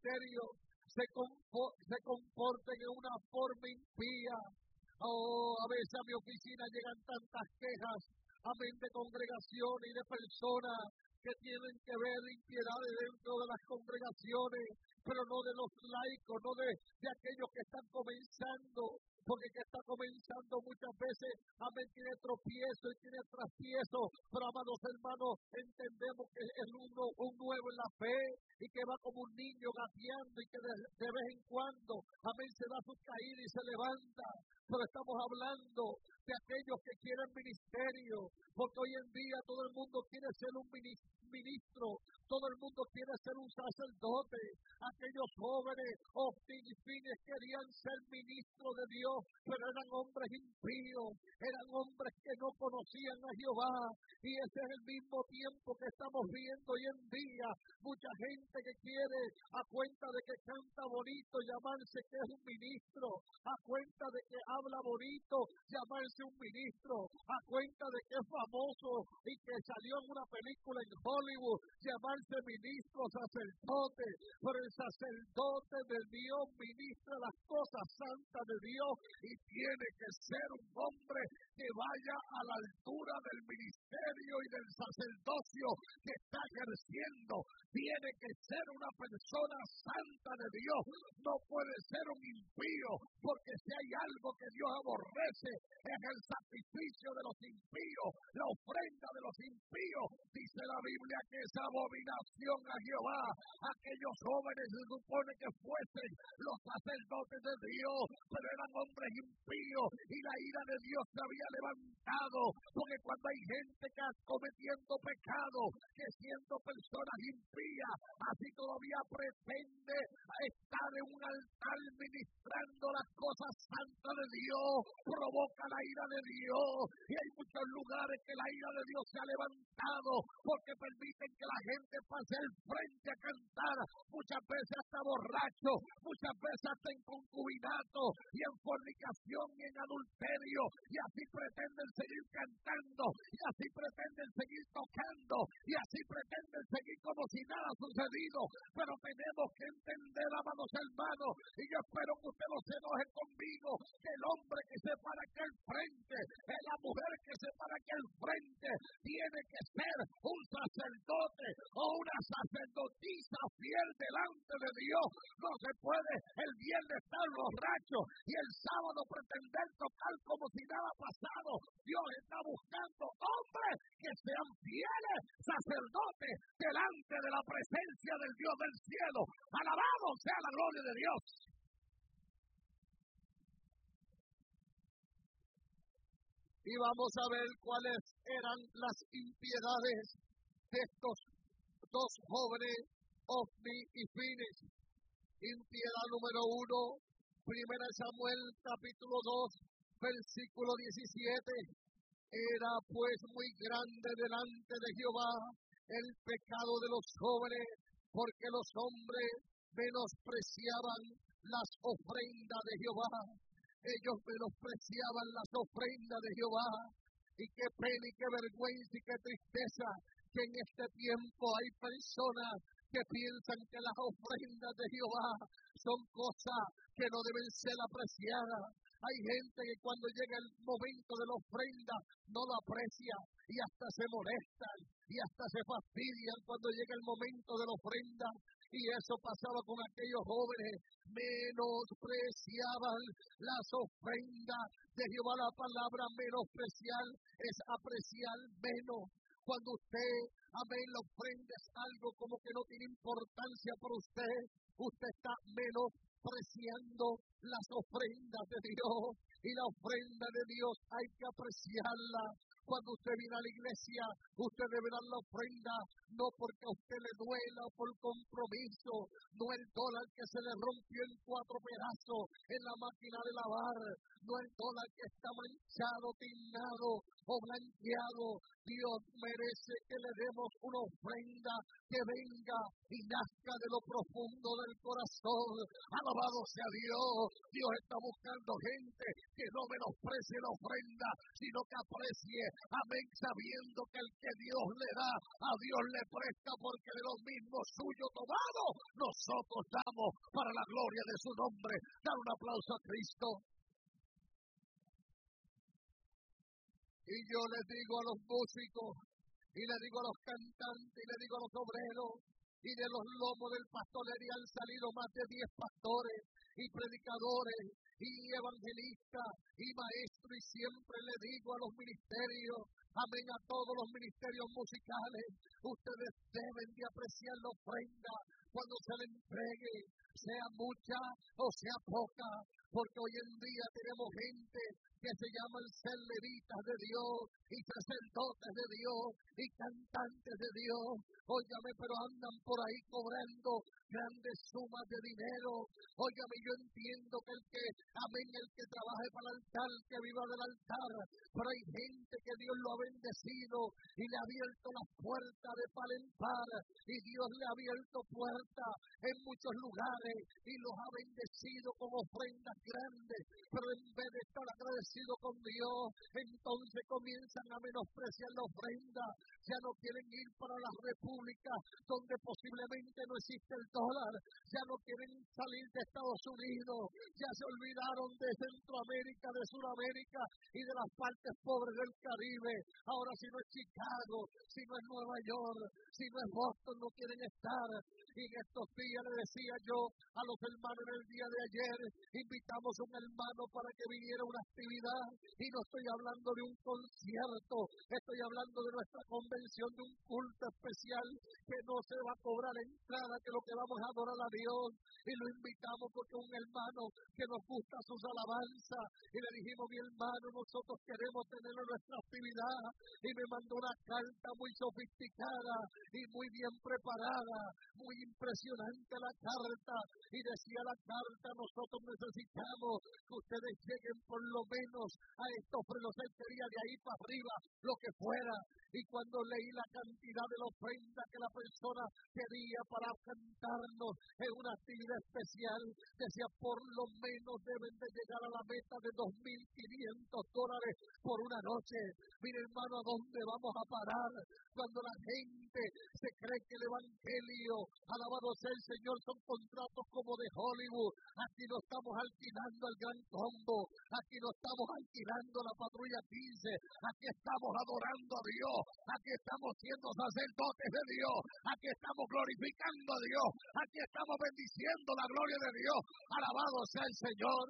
ministerio se comporten en una forma impía. A veces a mi oficina llegan tantas quejas, amén, de congregaciones y de personas que tienen que ver impiedades dentro de las congregaciones, pero no de los laicos, no de aquellos que están comenzando, porque que está comenzando muchas veces, amén, tiene tropiezo y tiene trastiezo, pero amados hermanos, entendemos que es un nuevo en la fe y que va como un niño gateando y que de vez en cuando, amén, se da su caída y se levanta, pero estamos hablando de aquellos que quieren ministerio, porque hoy en día todo el mundo quiere ser un ministro, todo el mundo quiere ser un sacerdote. Aquellos jóvenes, Ofni y Fines, querían ser ministros de Dios, pero eran hombres impíos, eran hombres que no conocían a Jehová, y ese es el mismo tiempo que estamos viendo hoy en día. Mucha gente que quiere, a cuenta de que canta bonito, llamarse que es un ministro, a cuenta de que habla bonito, llamarse un ministro, a cuenta de que es famoso y que salió en una película en Hollywood, llamarse ministro, sacerdote. Pero el sacerdote de Dios ministra las cosas santas de Dios y tiene que ser un hombre que vaya a la altura del ministerio y del sacerdocio que está ejerciendo. Tiene que ser una persona santa de Dios, no puede ser un impío, porque si hay algo que Dios aborrece es el sacrificio de los impíos, la ofrenda de los impíos. Dice la Biblia que es abominación a Jehová. Aquellos jóvenes se supone que fuesen los sacerdotes de Dios, pero eran hombres impíos y la ira de Dios se había levantado, porque cuando hay gente que está cometiendo pecado, que siendo personas impías, así todavía pretende estar en un altar ministrando las cosas santas de Dios, provoca la ira de Dios, y hay muchos lugares que la ira de Dios se ha levantado, porque permiten que la gente pase al frente a cantar, muchas veces hasta borracho, muchas veces hasta en concubinato, y en fornicación y en adulterio, y así pretenden seguir cantando, y así pretenden seguir tocando, y así pretenden seguir como si nada ha sucedido. Pero tenemos que entender, amados hermanos, y yo espero que usted no se enoje conmigo, que el hombre que se para aquí al frente, la mujer que se para aquí al frente, tiene que ser un sacerdote o una sacerdotisa fiel delante de Dios. No se puede el viernes estar borracho y el sábado pretender tocar como si nada ha pasado. Dios está buscando hombres que sean fieles sacerdotes delante de la presencia del Dios del cielo. Alabado sea la gloria de Dios. Y vamos a ver cuáles eran las impiedades de estos dos jóvenes, Ofni y Fines. Impiedad número 1, 1 Samuel capítulo 2, versículo 17. Era pues muy grande delante de Jehová el pecado de los jóvenes, porque los hombres menospreciaban las ofrendas de Jehová. Ellos menospreciaban las ofrendas de Jehová. Y qué pena y qué vergüenza y qué tristeza que en este tiempo hay personas que piensan que las ofrendas de Jehová son cosas que no deben ser apreciadas. Hay gente que cuando llega el momento de la ofrenda no la aprecia y hasta se molestan y hasta se fastidian cuando llega el momento de la ofrenda. Y eso pasaba con aquellos jóvenes, menospreciaban las ofrendas de Jehová. La palabra menospreciar es apreciar menos. Cuando usted, amén, la ofrenda es algo como que no tiene importancia para usted, usted está menospreciando las ofrendas de Dios. Y la ofrenda de Dios hay que apreciarla. Cuando usted viene a la iglesia, usted debe dar la ofrenda, no porque a usted le duela o por compromiso, no el dólar que se le rompió en 4 pedazos en la máquina de lavar, no el dólar que está manchado, tiznado o blanqueado. Dios merece que le demos una ofrenda que venga y nazca de lo profundo del corazón corazón. Alabado sea Dios. Dios está buscando gente que no menosprecie la ofrenda, sino que aprecie, amén, sabiendo que el que Dios le da, a Dios le presta, porque de lo mismo suyo tomado, nosotros damos para la gloria de su nombre. Dar un aplauso a Cristo. Y yo les digo a los músicos, y le digo a los cantantes, y le digo a los obreros, y de los lomos del pastorería han salido más de 10 pastores y predicadores y evangelistas y maestros, y siempre le digo a los ministerios, amén, a todos los ministerios musicales, ustedes deben de apreciar la ofrenda cuando se le entregue, sea mucha o sea poca, porque hoy en día tenemos gente que se llaman ser levitas de Dios y sacerdotes de Dios y cantantes de Dios, óigame, pero andan por ahí cobrando grandes sumas de dinero. Óigame, yo entiendo que amén, el que trabaje para el altar, que viva del altar, pero hay gente que Dios lo ha bendecido y le ha abierto las puertas de par en par, y Dios le ha abierto puertas en muchos lugares y los ha bendecido con ofrendas grandes, pero en vez de estar agradecido con Dios, entonces comienzan a menospreciar la ofrenda. Ya no quieren ir para las repúblicas donde posiblemente no existe el dólar, ya no quieren salir de Estados Unidos, ya se olvidaron de Centroamérica, de Sudamérica y de las partes pobres del Caribe. Ahora, si no es Chicago, si no es Nueva York, si no es Boston, no quieren estar. Y en estos días le decía yo a los hermanos en el día de ayer, invitamos a un hermano para que viniera a una actividad, y no estoy hablando de un concierto, estoy hablando de nuestra convención, de un culto especial que no se va a cobrar entrada, que lo que vamos a adorar a Dios, y lo invitamos porque un hermano que nos gusta sus alabanzas, y le dijimos, mi hermano, nosotros queremos tener nuestra actividad, y me mandó una carta muy sofisticada y muy bien preparada, muy impresionante la carta, y decía la carta, nosotros necesitamos que ustedes lleguen por lo menos a estos frenos, él quería de ahí para arriba, lo que fuera. Y cuando leí la cantidad de la ofrenda que la persona quería para cantarnos en una actividad especial, decía, por lo menos deben de llegar a la meta de $2,500 por una noche. Mire, hermano, ¿a dónde vamos a parar cuando la gente se cree que el evangelio, alabado sea el Señor, son contratos como de Hollywood? Aquí no estamos alquilando al Gran Combo, aquí no estamos alquilando la Patrulla 15, aquí estamos adorando a Dios, aquí estamos siendo sacerdotes de Dios, aquí estamos glorificando a Dios, aquí estamos bendiciendo la gloria de Dios. Alabado sea el Señor.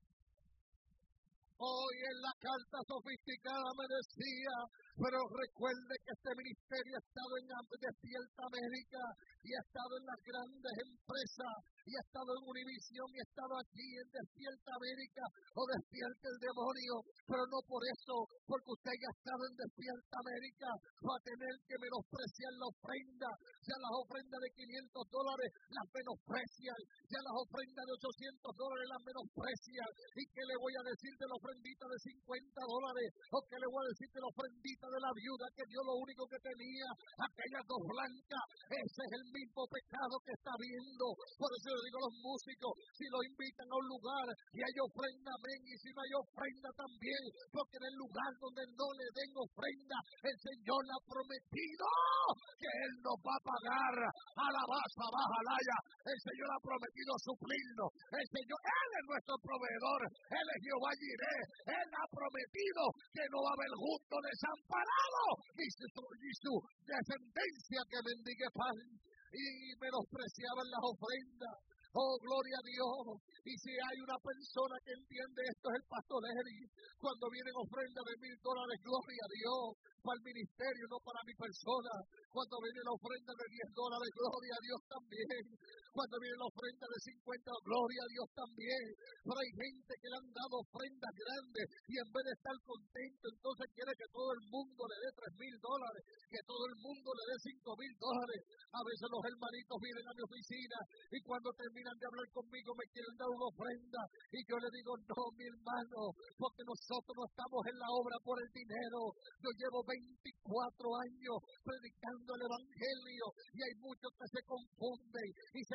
Hoy en la carta sofisticada me decía, pero recuerde que este ministerio ha estado en Despierta América, y ha estado en las grandes empresas, y ha estado en Univisión, y ha estado aquí en Despierta América o Despierta el Demonio, pero no por eso, porque usted ya ha estado en Despierta América, va a tener que menospreciar la ofrenda. Ya las ofrendas de $500 las menosprecian, ya las ofrendas de $800 las menosprecian. ¿Y qué le voy a decir de la ofrendita de $50? ¿O qué le voy a decir de la ofrendita de la viuda que dio lo único que tenía, aquellas dos blancas? Ese es el mismo pecado que está viendo. Por eso le digo a los músicos, si lo invitan a un lugar y hay ofrenda, amén, y si no hay ofrenda también, porque en el lugar donde no le den ofrenda, el Señor le ha prometido que Él nos va a pagar. Alabanza, bajalaya. El Señor ha prometido suplirnos. El Señor, Él es nuestro proveedor. Él es Jehová Jireh. Él ha prometido que no va a haber justo desamparado, ni su descendencia que mendigue pan. Y menospreciaban las ofrendas. Oh, gloria a Dios. Y si hay una persona que entiende esto, es el pastor Eric. Cuando vienen ofrendas de $1,000, gloria a Dios, para el ministerio, no para mi persona. Cuando viene la ofrenda de $10, gloria a Dios también. Cuando viene la ofrenda de 50, gloria a Dios también. Pero hay gente que le han dado ofrendas grandes, y en vez de estar contento, entonces quiere que todo el mundo le dé $3,000, que todo el mundo le dé $5,000. A veces los hermanitos vienen a mi oficina, y cuando terminan de hablar conmigo me quieren dar una ofrenda, y yo le digo, no, mi hermano, porque nosotros no estamos en la obra por el dinero. Yo llevo 24 años predicando el evangelio, y hay muchos que se confunden y se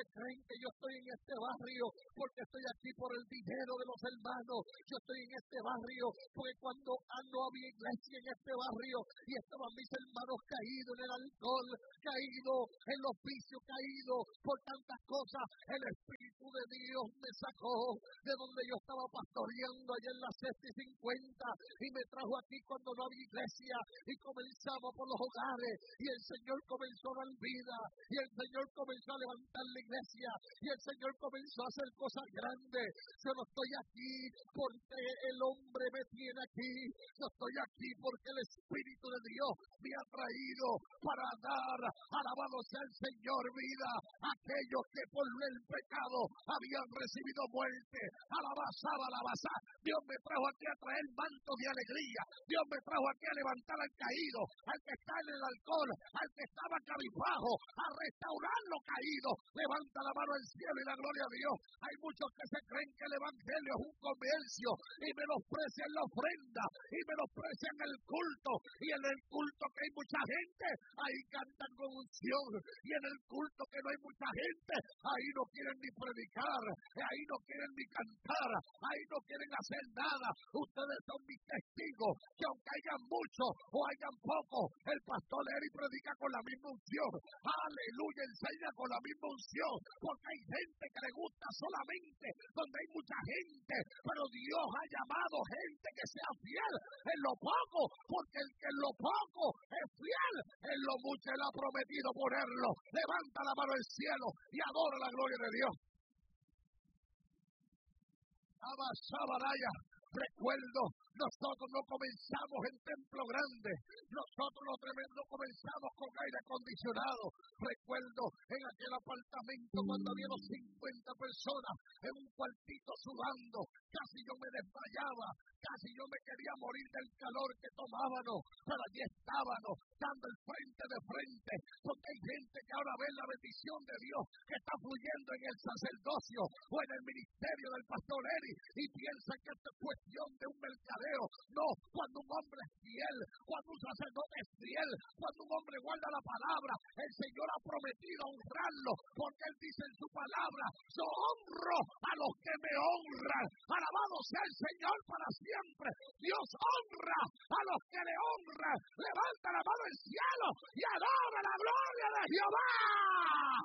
creen que yo estoy en este barrio porque estoy aquí por el dinero de los hermanos. Yo estoy en este barrio porque cuando no había iglesia en este barrio y estaban mis hermanos caídos en el alcohol, caídos en los vicios, caídos por tantas cosas, el Espíritu de Dios me sacó de donde yo estaba pastoreando allá en la 650 y me trajo aquí cuando no había iglesia y comenzamos por los hogares y el Señor comenzó a dar vida y el Señor comenzó a levantar la iglesia y el Señor comenzó a hacer cosas grandes. Yo no estoy aquí porque el hombre me tiene aquí, yo estoy aquí porque el Espíritu de Dios me ha traído para dar, alabado sea el Señor, vida a aquellos que por el pecado habían recibido muerte. Alabasa. Dios me trajo aquí a traer mantos de alegría. Dios me trajo aquí a levantar al caído, al que está en el alcohol, al que estaba cabizbajo, a restaurar lo caído. Levanta la mano al cielo y la gloria a Dios. Hay muchos que se creen que el evangelio es un comercio y menosprecian la ofrenda y menosprecian el culto. Y en el culto que hay mucha gente, ahí cantan con unción. Y en el culto que no hay mucha gente, ahí no quieren ni predicar, ahí no quieren ni cantar, ahí no quieren hacer nada. Ustedes son mis testigos que aunque hayan muchos o hayan pocos, el pastor Eri predica con la misma unción. Aleluya, enseña con la misma unción, porque hay gente que le gusta solamente donde hay mucha gente, pero Dios ha llamado gente que sea fiel en lo poco, porque el que en lo poco es fiel, en lo mucho él ha prometido ponerlo. Levanta la mano al cielo y adora la gloria de Dios. Abasabaraya. Recuerdo, nosotros no comenzamos en templo grande, nosotros no comenzamos con aire acondicionado. Recuerdo en aquel apartamento cuando había 50 personas en un cuartito sudando, casi yo me desmayaba, casi yo me quería morir del calor que tomábamos, pero allí estábamos, dando el frente de frente, porque hay gente que ahora ve la bendición de Dios que está fluyendo en el sacerdocio o en el ministerio del pastor Eri y piensa que esto es cuestión de un mercadeo. No, cuando un hombre es fiel, cuando un sacerdote es fiel, cuando un hombre guarda la palabra, el Señor ha prometido honrarlo, porque Él dice en su palabra: yo honro a los que me honran. Alabado sea el Señor para siempre. Dios honra a los que le honran. Levanta la mano al cielo y adora la gloria de Jehová.